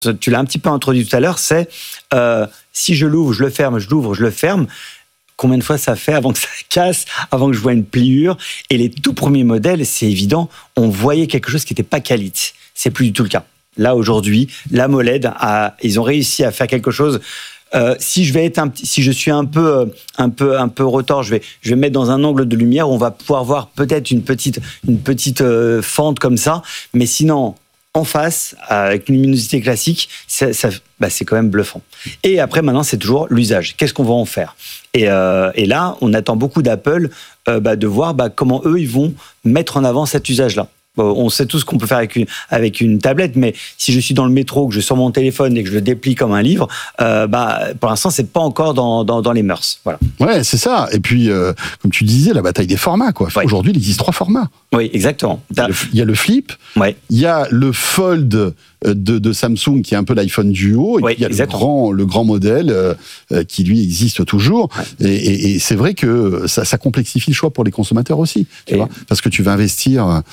tu l'as un petit peu introduit tout à l'heure, c'est si je l'ouvre, je le ferme, je l'ouvre, je le ferme. Combien de fois ça fait avant que ça casse, avant que je vois une pliure? Et les tout premiers modèles, c'est évident, on voyait quelque chose qui n'était pas qualité. C'est plus du tout le cas. Là, aujourd'hui, l'AMOLED, ils ont réussi à faire quelque chose. Si je suis un peu retors, je vais me mettre dans un angle de lumière où on va pouvoir voir peut-être une petite fente comme ça. Mais sinon, en face, avec une luminosité classique, c'est quand même bluffant. Et après, maintenant, c'est toujours l'usage. Qu'est-ce qu'on va en faire? Et là, on attend beaucoup d'Apple de voir comment eux, ils vont mettre en avant cet usage-là. On sait tous ce qu'on peut faire avec une tablette, mais si je suis dans le métro, que je sors mon téléphone et que je le déplie comme un livre, pour l'instant, c'est pas encore dans les mœurs. Voilà. Ouais, c'est ça. Et puis, comme tu disais, la bataille des formats, quoi. Ouais. Aujourd'hui, il existe 3 formats. Oui, exactement. Il y a le Flip, ouais. Il y a le Fold de Samsung, qui est un peu l'iPhone Duo, et oui, puis il y a le grand modèle qui, lui, existe toujours. Ouais. Et c'est vrai que ça complexifie le choix pour les consommateurs aussi, tu vois, parce que tu vas investir...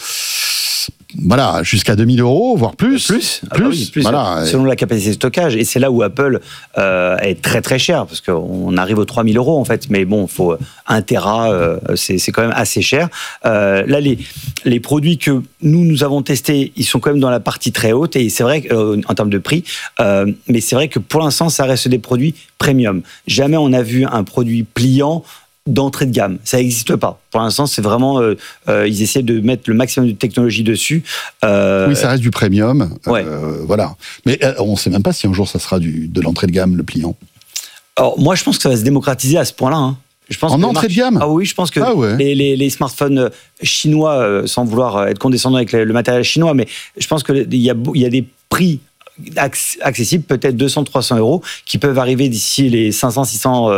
Voilà, jusqu'à 2 000 €, voire plus. Plus. Voilà. Selon la capacité de stockage. Et c'est là où Apple est très très cher, parce qu'on arrive aux 3 000 € en fait. Mais bon, il faut 1 Tera, c'est quand même assez cher. Là, les produits que nous avons testés, ils sont quand même dans la partie très haute. Et c'est vrai en termes de prix, mais c'est vrai que pour l'instant, ça reste des produits premium. Jamais on a vu un produit pliant d'entrée de gamme. Ça n'existe pas. Pour l'instant, c'est vraiment... ils essaient de mettre le maximum de technologie dessus. Oui, ça reste du premium. Ouais. Voilà. Mais on ne sait même pas si un jour, ça sera de l'entrée de gamme, le pliant. Alors, moi, je pense que ça va se démocratiser à ce point-là. Hein. Je pense en entrée de gamme? Ah oui, je pense que les smartphones chinois, sans vouloir être condescendant avec le matériel chinois, mais je pense qu'il y a des prix accessibles, peut-être 200-300 €, qui peuvent arriver d'ici les 56 ans.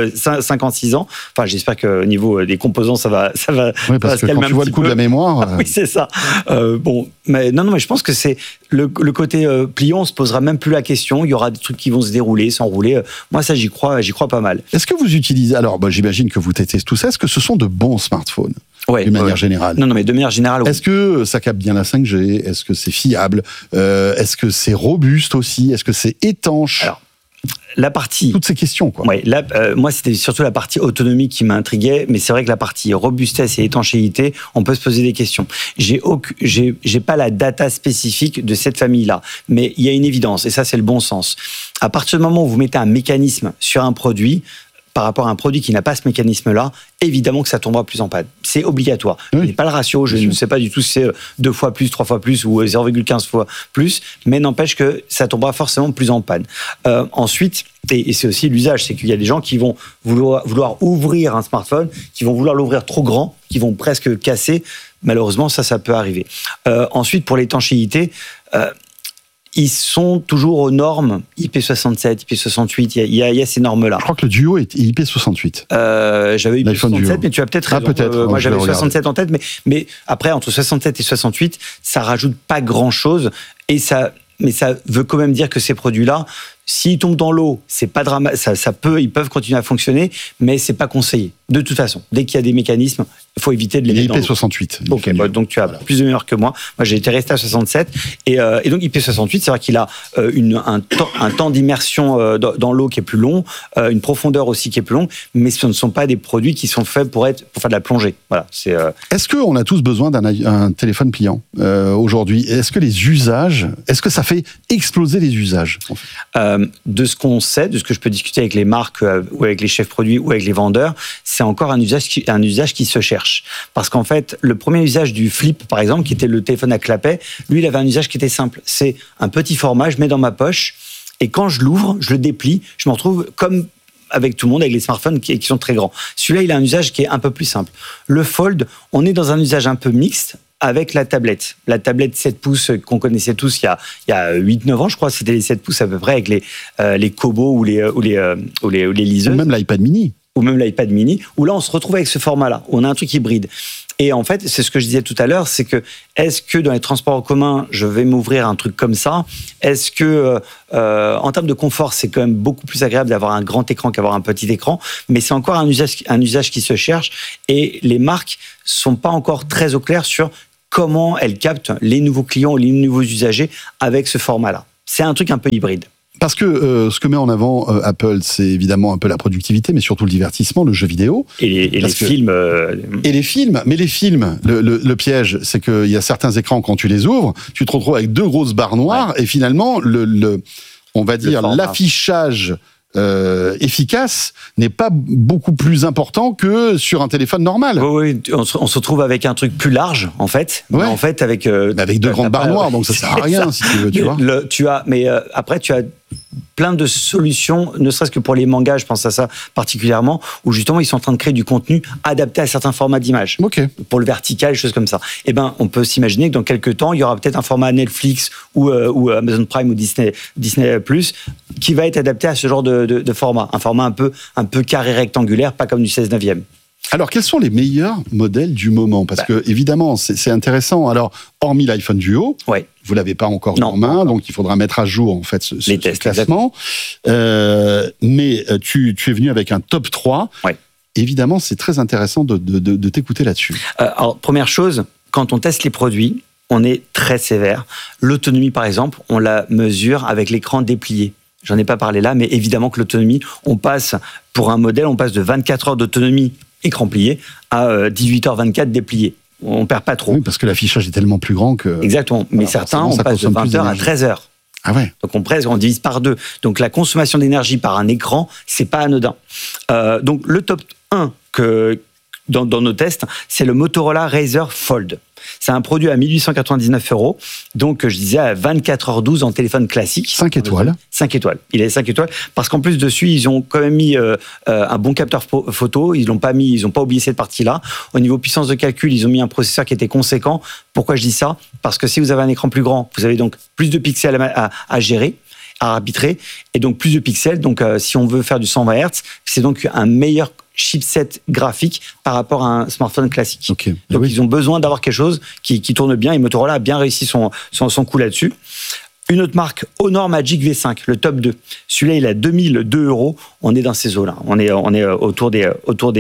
Enfin, j'espère qu'au niveau des composants, ça va oui, parce que quand tu vois le coût de la mémoire... Oui, c'est ça. Mais je pense que c'est le côté pliant, on se posera même plus la question. Il y aura des trucs qui vont se dérouler, s'enrouler. Moi, ça, j'y crois pas mal. Est-ce que vous utilisez... Alors, j'imagine que vous testez tout ça. Est-ce que ce sont de bons smartphones? Ouais, de manière générale. Non, mais de manière générale. Est-ce que ça capte bien la 5G? Est-ce que c'est fiable? Est-ce que c'est robuste aussi? Est-ce que c'est étanche? Alors, la partie... Toutes ces questions, quoi. Ouais, moi, c'était surtout la partie autonomie qui m'intriguait, mais c'est vrai que la partie robustesse et étanchéité, on peut se poser des questions. J'ai pas la data spécifique de cette famille-là, mais il y a une évidence, et ça, c'est le bon sens. À partir du moment où vous mettez un mécanisme sur un produit, par rapport à un produit qui n'a pas ce mécanisme-là, évidemment que ça tombera plus en panne. C'est obligatoire. Oui. Je n'ai pas le ratio, je ne sais pas du tout si c'est 2 fois plus, 3 fois plus ou 0,15 fois plus, mais n'empêche que ça tombera forcément plus en panne. Ensuite, et c'est aussi l'usage, c'est qu'il y a des gens qui vont vouloir ouvrir un smartphone, qui vont vouloir l'ouvrir trop grand, qui vont presque casser. Malheureusement, ça peut arriver. Ensuite, pour l'étanchéité... ils sont toujours aux normes IP67, IP68, il y a ces normes-là. Je crois que le Duo est IP68. J'avais IP67, mais tu as peut-être raison. Peut-être. Moi, j'avais 67 en tête, mais après, entre 67 et 68, ça rajoute pas grand-chose, mais ça veut quand même dire que ces produits-là, s'ils tombent dans l'eau, c'est pas ils peuvent continuer à fonctionner, mais c'est pas conseillé. De toute façon, dès qu'il y a des mécanismes, il faut éviter de les mettre dans l'eau. IP68. Ok, donc tu as plus de mémoire que moi. Moi, j'ai été resté à 67. Et donc, IP68, c'est vrai qu'il a un temps d'immersion dans l'eau qui est plus long, une profondeur aussi qui est plus longue, mais ce ne sont pas des produits qui sont faits pour faire de la plongée. Voilà. Est-ce qu'on a tous besoin d'un téléphone pliant aujourd'hui? Est-ce que ça fait exploser les usages en fait? De ce qu'on sait, de ce que je peux discuter avec les marques ou avec les chefs produits ou avec les vendeurs, c'est encore un usage qui se cherche. Parce qu'en fait, le premier usage du Flip, par exemple, qui était le téléphone à clapet, lui, il avait un usage qui était simple. C'est un petit format, je mets dans ma poche, et quand je l'ouvre, je le déplie, je me retrouve comme avec tout le monde, avec les smartphones qui sont très grands. Celui-là, il a un usage qui est un peu plus simple. Le Fold, on est dans un usage un peu mixte, avec la tablette. La tablette 7 pouces qu'on connaissait tous il y a 8-9 ans, je crois, c'était les 7 pouces à peu près, avec les Kobo ou les liseuses. Ou même l'iPad mini. Où là, on se retrouve avec ce format-là, où on a un truc hybride. Et en fait, c'est ce que je disais tout à l'heure, c'est que, est-ce que dans les transports en commun, je vais m'ouvrir un truc comme ça? Est-ce que, en termes de confort, c'est quand même beaucoup plus agréable d'avoir un grand écran qu'avoir un petit écran? Mais c'est encore un usage qui se cherche, et les marques sont pas encore très au clair sur comment elles captent les nouveaux clients ou les nouveaux usagers avec ce format-là. c'est un truc un peu hybride. Parce que ce que met en avant Apple, c'est évidemment un peu la productivité, mais surtout le divertissement, le jeu vidéo. Et les films. Et les films. Mais les films, le piège, c'est qu'il y a certains écrans, quand tu les ouvres, tu te retrouves avec 2 grosses barres noires, et finalement, on va dire, l'affichage efficace n'est pas beaucoup plus important que sur un téléphone normal. Oui, on se retrouve avec un truc plus large, en fait. Ouais. En fait, avec 2 grandes barres noires, donc ça sert à rien, si tu veux, tu vois. Après, tu as plein de solutions, ne serait-ce que pour les mangas, je pense à ça particulièrement, où justement ils sont en train de créer du contenu adapté à certains formats d'images. Ok. Pour le vertical, des choses comme ça. Eh ben, on peut s'imaginer que dans quelques temps, il y aura peut-être un format Netflix ou Amazon Prime ou Disney Plus qui va être adapté à ce genre de format. Un format un peu carré rectangulaire, pas comme du 16/9. Alors, quels sont les meilleurs modèles du moment? Parce que, évidemment, c'est intéressant. Alors, hormis l'iPhone Duo, vous l'avez pas encore en main, donc il faudra mettre à jour, en fait, ce classement. Mais tu es venu avec un top 3. Ouais. Évidemment, c'est très intéressant de t'écouter là-dessus. Alors, première chose, quand on teste les produits, on est très sévère. L'autonomie, par exemple, on la mesure avec l'écran déplié. J'en ai pas parlé là, mais évidemment que l'autonomie, pour un modèle, on passe de 24 heures d'autonomie écran plié à 18h24 déplié. On perd pas trop. Oui, parce que l'affichage est tellement plus grand que... Exactement. Mais certains, on passe de 20h à 13h. Ah ouais. Donc on divise par 2. Donc la consommation d'énergie par un écran, c'est pas anodin. Donc le top 1 dans nos tests, c'est le Motorola Razr Fold. C'est un produit à 1899 €. Donc, je disais, à 24h12 en téléphone classique. 5 étoiles. 5 étoiles. Il est 5 étoiles. Parce qu'en plus, dessus, ils ont quand même mis un bon capteur photo. Ils n'ont pas oublié cette partie-là. Au niveau puissance de calcul, ils ont mis un processeur qui était conséquent. Pourquoi je dis ça? Parce que si vous avez un écran plus grand, vous avez donc plus de pixels à gérer, à arbitrer, et donc plus de pixels. Donc, si on veut faire du 120 Hz, c'est donc un meilleur chipset graphique par rapport à un smartphone classique. Okay. Donc, ils ont besoin d'avoir quelque chose qui tourne bien, et Motorola a bien réussi son coup là-dessus. Une autre marque, Honor Magic V5, le top 2. Celui-là, il a 2002 €. On est dans ces eaux-là. On est autour des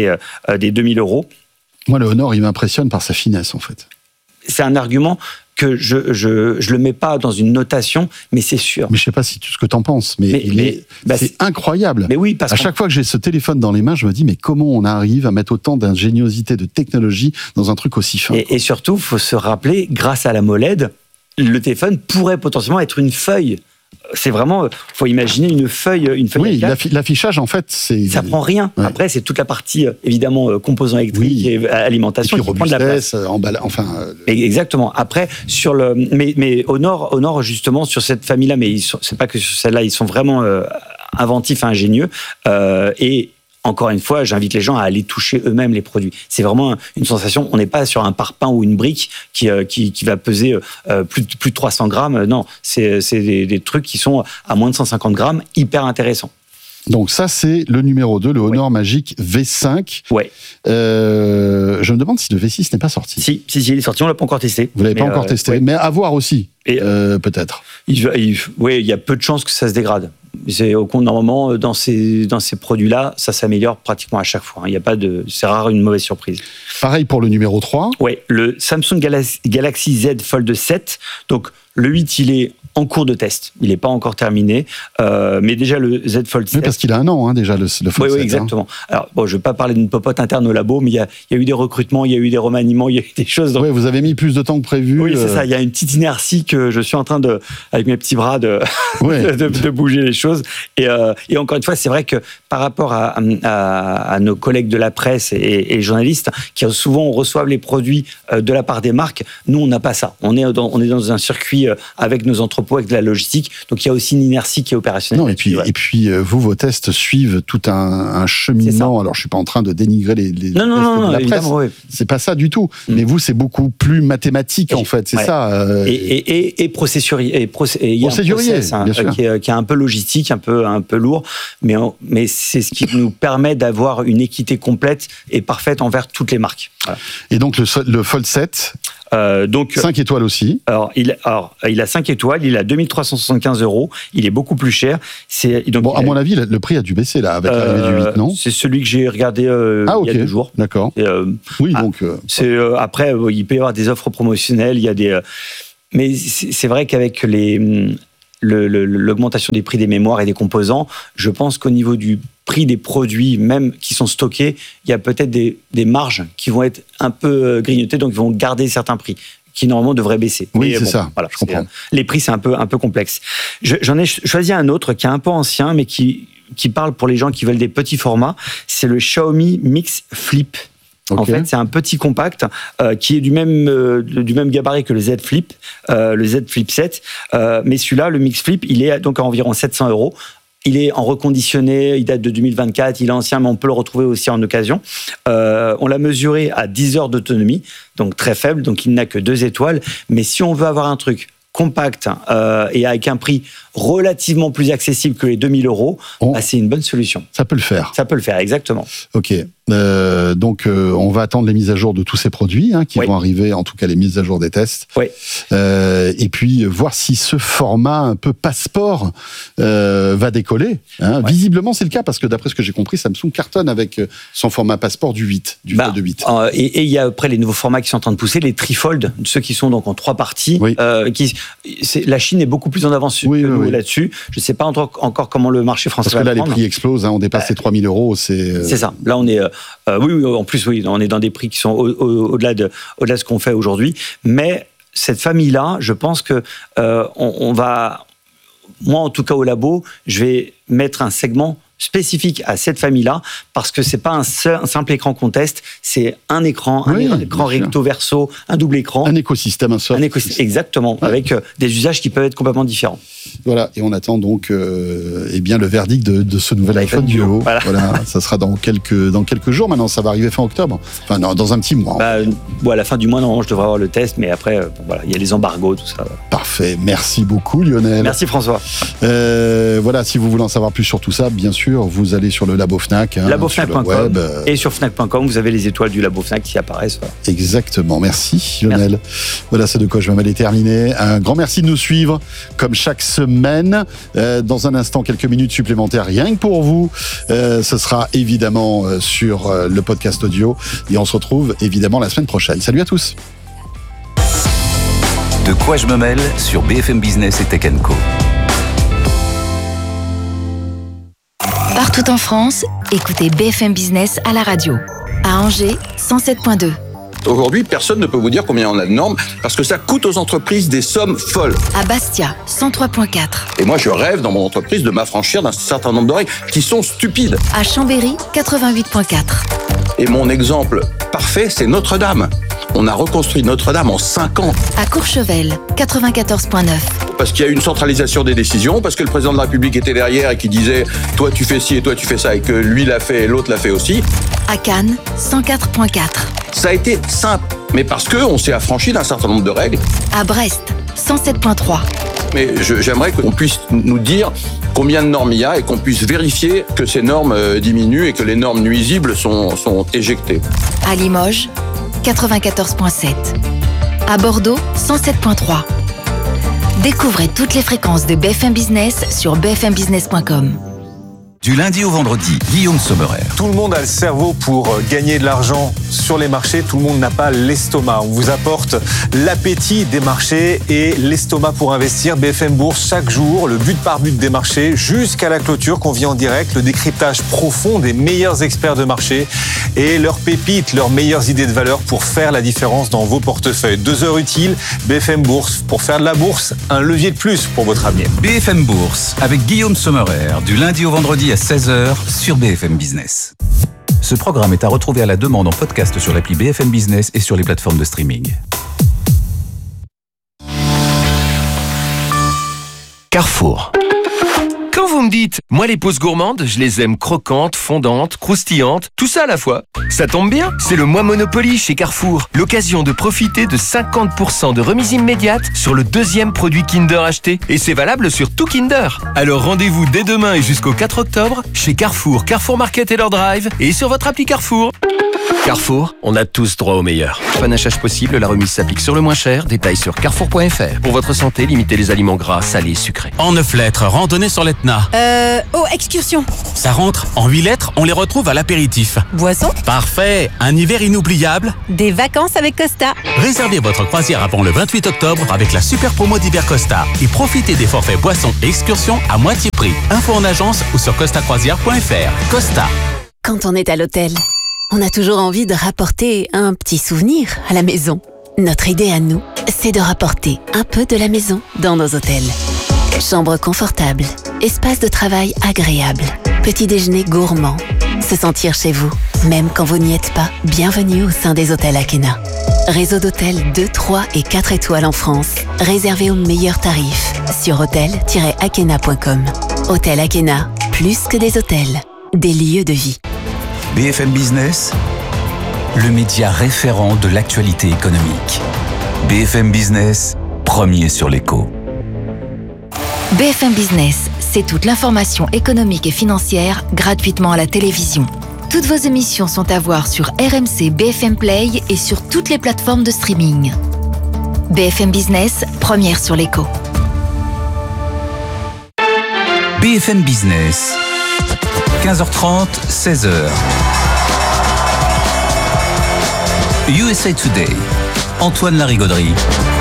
2000 €. Moi, le Honor, il m'impressionne par sa finesse, en fait. C'est un argument que je le mets pas dans une notation, mais c'est sûr. Mais je sais pas ce que t'en penses, mais c'est incroyable. Mais oui, parce à chaque fois que j'ai ce téléphone dans les mains, je me dis, mais comment on arrive à mettre autant d'ingéniosité, de technologie dans un truc aussi fin? Et surtout, faut se rappeler, grâce à la MOLED, le téléphone pourrait potentiellement être une feuille. C'est vraiment, faut imaginer une feuille. Oui, l'affichage, en fait, ça prend rien. Ouais. Après, c'est toute la partie, évidemment, composants électriques et alimentation. Et puis, qui prend de la place. Exactement. Après, mais Honor, justement, sur cette famille-là, mais c'est pas que sur celle-là, ils sont vraiment inventifs et ingénieux. Et encore une fois, j'invite les gens à aller toucher eux-mêmes les produits. C'est vraiment une sensation. On n'est pas sur un parpaing ou une brique qui va peser plus de 300 grammes. Non, c'est des trucs qui sont à moins de 150 grammes, hyper intéressants. Donc ça, c'est le numéro 2, le Honor Magic V5. Ouais. Je me demande si le V6 n'est pas sorti. Si, il est sorti, on l'a pas encore testé. Vous l'avez pas encore testé, mais à voir aussi, peut-être. Oui, il y a peu de chances que ça se dégrade. Normalement, dans ces produits-là, ça s'améliore pratiquement à chaque fois. Il y a pas c'est rare une mauvaise surprise. Pareil pour le numéro 3. Oui, le Samsung Galaxy Z Fold 7. Donc, le 8, il est en cours de test. Il n'est pas encore terminé. Mais déjà, le Z Fold 7... Oui, parce qu'il a un an, déjà, le Fold 7. Oui, exactement. Alors, bon, je ne vais pas parler d'une popote interne au labo, mais il y a eu des recrutements, il y a eu des remaniements, il y a eu des choses... Oui, vous avez mis plus de temps que prévu. Oui, c'est ça. Il y a une petite inertie que je suis en train avec mes petits bras, de bouger les choses. Et encore une fois, c'est vrai que par rapport à nos collègues de la presse et journalistes, qui souvent reçoivent les produits de la part des marques, nous, on n'a pas ça. On est dans un circuit avec nos entreprises, avec de la logistique, donc il y a aussi une inertie qui est opérationnelle. Non, et puis vos tests suivent tout un cheminement. Alors, je suis pas en train de dénigrer les tests de la presse. Oui. C'est pas ça du tout. Mais vous, c'est beaucoup plus mathématique, en fait. C'est ça. Et procédurier. Il y a un process, bien sûr. Qui est un peu logistique, un peu lourd, mais c'est ce qui nous permet d'avoir une équité complète et parfaite envers toutes les marques. Voilà. Et donc, le Fold 7... donc 5 étoiles aussi. Alors, il a 5 étoiles, il a 2375 €, il est beaucoup plus cher. Donc, à mon avis, le prix a dû baisser là, avec l'arrivée du 8, non? C'est celui que j'ai regardé il y a 2 jours. D'accord. Oui, donc... après, il peut y avoir des offres promotionnelles, il y a des... mais c'est vrai qu'avec l'augmentation des prix des mémoires et des composants, je pense qu'au niveau du prix des produits, même qui sont stockés, il y a peut-être des marges qui vont être un peu grignotées, donc ils vont garder certains prix qui normalement devraient baisser. Oui, c'est ça, voilà, je comprends. Les prix, c'est un peu complexe. J'en ai choisi un autre qui est un peu ancien, mais qui parle pour les gens qui veulent des petits formats. C'est le Xiaomi Mix Flip. En fait, c'est un petit compact qui est du même gabarit que le Z Flip, le Z Flip 7. Mais celui-là, le Mix Flip, il est donc à environ 700 €. Il est en reconditionné, il date de 2024, il est ancien, mais on peut le retrouver aussi en occasion. On l'a mesuré à 10 heures d'autonomie, donc très faible, donc il n'a que 2 étoiles. Mais si on veut avoir un truc compact et avec un prix relativement plus accessible que les 2000 €, c'est une bonne solution. Ça peut le faire. Ça peut le faire, exactement. Ok. Donc, on va attendre les mises à jour de tous ces produits qui vont arriver, en tout cas les mises à jour des tests. Oui. Et puis, voir si ce format un peu passeport va décoller. Visiblement, c'est le cas, parce que d'après ce que j'ai compris, Samsung cartonne avec son format passeport du 8, du Fold 8. Et il y a après les nouveaux formats qui sont en train de pousser, les Trifold, ceux qui sont donc en 3 parties. Oui. La Chine est beaucoup plus en avance que nous là-dessus. Je ne sais pas encore comment le marché français va prendre. Parce que là, les prix explosent, on dépasse les 3000 €. C'est ça. Là, on est... en plus, on est dans des prix qui sont au-delà de ce qu'on fait aujourd'hui. Mais cette famille-là, je pense que on va... Moi, en tout cas, au labo, je vais mettre un segment spécifique à cette famille-là, parce que c'est pas un simple écran qu'on teste, c'est un écran, un écran recto verso, un double écran. Un écosystème, exactement, avec des usages qui peuvent être complètement différents. Voilà, et on attend donc le verdict de ce nouvel iPhone Duo. Voilà, ça sera dans quelques jours. Maintenant, ça va arriver fin octobre. Enfin, non, dans un petit mois. À la fin du mois, normalement, je devrais avoir le test, mais après, il y a les embargos, tout ça. Parfait. Merci beaucoup, Lionel. Merci, François. Si vous voulez en savoir plus sur tout ça, bien sûr, vous allez sur le Labo Fnac. Labofnac.com et sur Fnac.com, vous avez les étoiles du Labo Fnac qui apparaissent. Voilà. Exactement. Merci, Lionel. Merci. Voilà, c'est de quoi je m'appelle est terminé. Un grand merci de nous suivre, comme chaque semaine. Dans un instant, quelques minutes supplémentaires, rien que pour vous. Ce sera évidemment sur le podcast audio. Et on se retrouve évidemment la semaine prochaine. Salut à tous. De quoi je me mêle sur BFM Business et Tech & Co. Partout en France, écoutez BFM Business à la radio. À Angers, 107.2. Aujourd'hui, personne ne peut vous dire combien on a de normes parce que ça coûte aux entreprises des sommes folles. À Bastia, 103.4. Et moi, je rêve dans mon entreprise de m'affranchir d'un certain nombre de règles qui sont stupides. À Chambéry, 88.4. Et mon exemple parfait, c'est Notre-Dame. On a reconstruit Notre-Dame en 5 ans. À Courchevel, 94.9. Parce qu'il y a une centralisation des décisions, parce que le président de la République était derrière et qui disait « toi tu fais ci et toi tu fais ça » et que lui l'a fait et l'autre l'a fait aussi. À Cannes, 104.4. Ça a été simple, mais parce qu'on s'est affranchi d'un certain nombre de règles. À Brest, 107.3. Mais j'aimerais qu'on puisse nous dire combien de normes il y a et qu'on puisse vérifier que ces normes diminuent et que les normes nuisibles sont éjectées. À Limoges, 94.7. À Bordeaux, 107.3. Découvrez toutes les fréquences de BFM Business sur bfmbusiness.com. Du lundi au vendredi, Guillaume Sommerer. Tout le monde a le cerveau pour gagner de l'argent sur les marchés, tout le monde n'a pas l'estomac. On vous apporte l'appétit des marchés et l'estomac pour investir. BFM Bourse, chaque jour, le but par but des marchés, jusqu'à la clôture qu'on vit en direct, le décryptage profond des meilleurs experts de marché et leurs pépites, leurs meilleures idées de valeur pour faire la différence dans vos portefeuilles. 2 heures utiles, BFM Bourse, pour faire de la bourse, un levier de plus pour votre avenir. BFM Bourse, avec Guillaume Sommerer, du lundi au vendredi à 16h sur BFM Business. Ce programme est à retrouver à la demande en podcast sur l'appli BFM Business et sur les plateformes de streaming. Carrefour. Quand vous me dites, moi les pauses gourmandes, je les aime croquantes, fondantes, croustillantes, tout ça à la fois. Ça tombe bien, c'est le mois Monopoly chez Carrefour. L'occasion de profiter de 50% de remise immédiate sur le 2e produit Kinder acheté. Et c'est valable sur tout Kinder. Alors rendez-vous dès demain et jusqu'au 4 octobre chez Carrefour, Carrefour Market et leur Drive et sur votre appli Carrefour. Carrefour, on a tous droit au meilleur. Panachage possible, la remise s'applique sur le moins cher. Détails sur carrefour.fr. Pour votre santé, limitez les aliments gras, salés, sucrés. En 9 lettres, randonnée sur l'Etna. Excursion. Ça rentre. En 8 lettres, on les retrouve à l'apéritif. Boisson. Parfait. Un hiver inoubliable. Des vacances avec Costa. Réservez votre croisière avant le 28 octobre avec la super promo d'hiver Costa. Et profitez des forfaits boissons et excursions à moitié prix. Info en agence ou sur costacroisière.fr. Costa. Quand on est à l'hôtel, on a toujours envie de rapporter un petit souvenir à la maison. Notre idée à nous, c'est de rapporter un peu de la maison dans nos hôtels. Chambre confortable, espace de travail agréable, petit déjeuner gourmand, se sentir chez vous, même quand vous n'y êtes pas. Bienvenue au sein des hôtels Akena. Réseau d'hôtels 2, 3 et 4 étoiles en France, réservé aux meilleurs tarifs sur hôtel-akena.com. Hôtel Akena, plus que des hôtels, des lieux de vie. BFM Business, le média référent de l'actualité économique. BFM Business, premier sur l'écho. BFM Business, c'est toute l'information économique et financière gratuitement à la télévision. Toutes vos émissions sont à voir sur RMC BFM Play et sur toutes les plateformes de streaming. BFM Business, première sur l'écho. BFM Business, 15h30, 16h. USA Today, Antoine Larigauderie.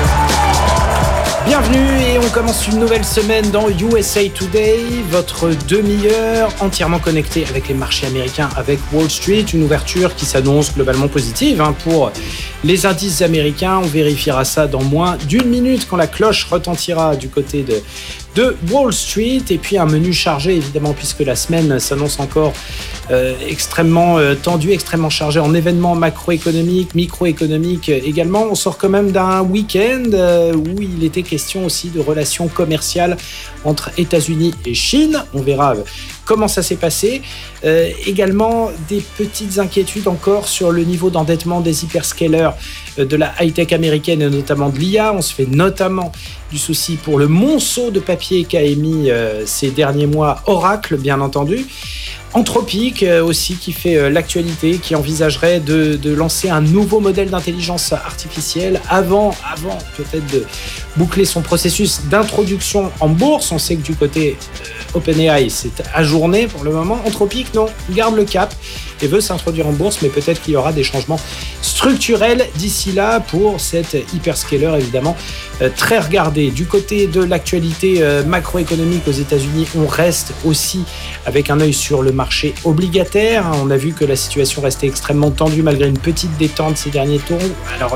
Bienvenue et on commence une nouvelle semaine dans USA Today, votre demi-heure entièrement connectée avec les marchés américains, avec Wall Street, une ouverture qui s'annonce globalement positive pour les indices américains. On vérifiera ça dans moins d'une minute quand la cloche retentira du côté de Wall Street, et puis un menu chargé évidemment puisque la semaine s'annonce encore extrêmement tendue, extrêmement chargée en événements macroéconomiques, microéconomiques également. On sort quand même d'un week-end où il était question aussi de relations commerciales entre États-Unis et Chine. On verra comment ça s'est passé. Également des petites inquiétudes encore sur le niveau d'endettement des hyperscalers de la high-tech américaine et notamment de l'IA. On se fait notamment du souci pour le monceau de papier qu'a émis ces derniers mois Oracle, bien entendu. Anthropic aussi qui fait l'actualité, qui envisagerait de lancer un nouveau modèle d'intelligence artificielle avant peut-être de boucler son processus d'introduction en bourse. On sait que du côté OpenAI, c'est ajourné pour le moment. Anthropic, non, garde le cap et veut s'introduire en bourse, mais peut-être qu'il y aura des changements structurels d'ici là pour cet hyperscaler, évidemment, très regardé. Du côté de l'actualité macroéconomique aux États-Unis, on reste aussi avec un œil sur le marché obligataire. On a vu que la situation restait extrêmement tendue malgré une petite détente ces derniers temps. Alors,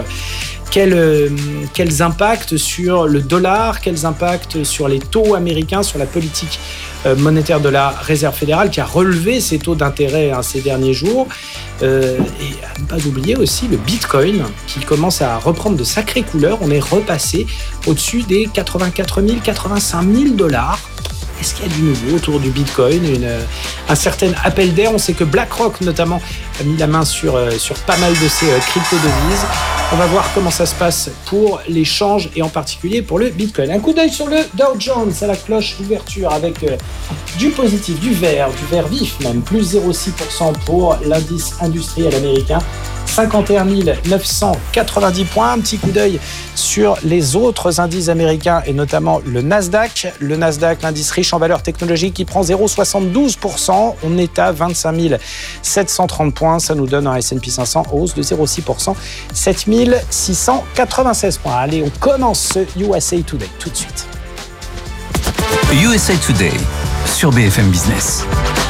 quels impacts sur le dollar, quels impacts sur les taux américains, sur la politique monétaire de la Réserve fédérale qui a relevé ses taux d'intérêt ces derniers jours. Et à ne pas oublier aussi le Bitcoin qui commence à reprendre de sacrées couleurs. On est repassé au-dessus des 84 000, 85 000 dollars. Est-ce qu'il y a du nouveau autour du Bitcoin, un certain appel d'air? On sait que BlackRock notamment a mis la main sur pas mal de ces crypto-devises. On va voir comment ça se passe pour l'échange et en particulier pour le Bitcoin. Un coup d'œil sur le Dow Jones à la cloche d'ouverture avec du positif, du vert vif même, plus 0,6% pour l'indice industriel américain. 51 990 points. Un petit coup d'œil sur les autres indices américains et notamment le Nasdaq. Le Nasdaq, l'indice riche en valeurs technologiques, qui prend 0,72%. On est à 25 730 points. Ça nous donne un S&P 500 hausse de 0,6%. 7 696 points. Allez, on commence ce USA Today tout de suite. USA Today sur BFM Business.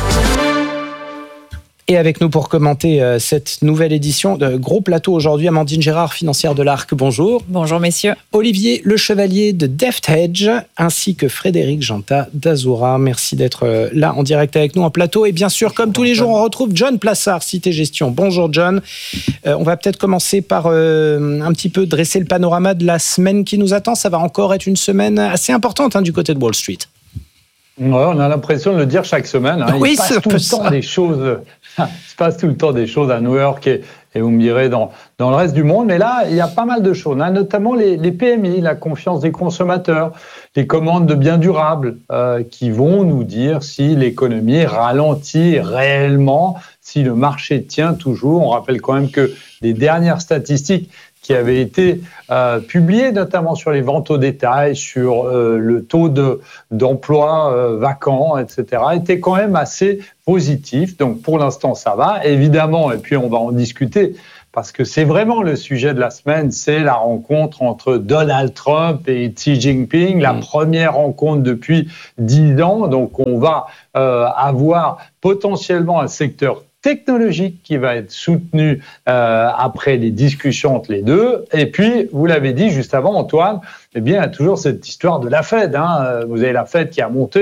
Et avec nous pour commenter cette nouvelle édition de Gros Plateau aujourd'hui, Amandine Gérard, financière de l'Arc, bonjour. Bonjour messieurs. Olivier Le Chevalier de Deft Hedge, ainsi que Frédéric Janta d'Azura. Merci d'être là en direct avec nous en plateau. Et bien sûr, comme tous les jours, on retrouve John Plassard, Cité Gestion. Bonjour John. On va peut-être commencer par un petit peu dresser le panorama de la semaine qui nous attend. Ça va encore être une semaine assez importante du côté de Wall Street. Ouais, on a l'impression de le dire chaque semaine. Oui, il se passe tout le temps des choses à New York et vous me direz dans le reste du monde. Mais là, il y a pas mal de choses, notamment les PMI, la confiance des consommateurs, les commandes de biens durables qui vont nous dire si l'économie ralentit réellement, si le marché tient toujours. On rappelle quand même que les dernières statistiques qui avaient été publiées, notamment sur les ventes au détail, sur le taux d'emploi vacant, etc., étaient quand même assez positifs. Donc pour l'instant, ça va. Évidemment, et puis on va en discuter, parce que c'est vraiment le sujet de la semaine, c'est la rencontre entre Donald Trump et Xi Jinping, la première rencontre depuis 10 ans. Donc on va avoir potentiellement un secteur technologique qui va être soutenu après les discussions entre les deux. Et puis, vous l'avez dit juste avant, Antoine, eh bien, il y a toujours cette histoire de la Fed. Vous avez la Fed qui a monté,